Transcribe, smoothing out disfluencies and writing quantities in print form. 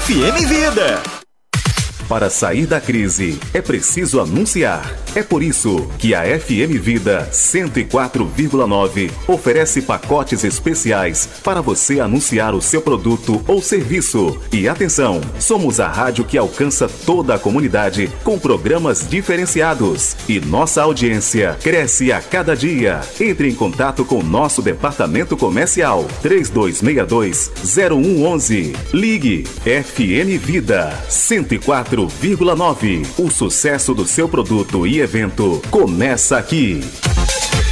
FM Vida. Para sair da crise, é preciso anunciar. É por isso que a FM Vida 104,9 oferece pacotes especiais para você anunciar o seu produto ou serviço. E atenção, somos a rádio que alcança toda a comunidade com programas diferenciados. E nossa audiência cresce a cada dia. Entre em contato com nosso departamento comercial 3262-0111. Ligue FM Vida 104,9. O sucesso do seu produto e evento começa aqui.